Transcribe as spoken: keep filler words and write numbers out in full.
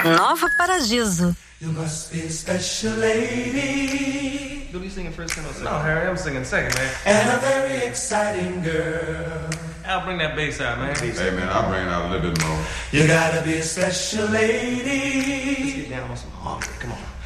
Nova Paradiso. You must be a special lady. You'll be singing first and second. No, Harry, I'm singing second, man. And a very exciting girl. I'll bring that bass out, man. Hey, man, I'll bring it out a little bit more. You gotta be a special lady. Let's get down on some harmony. Come on.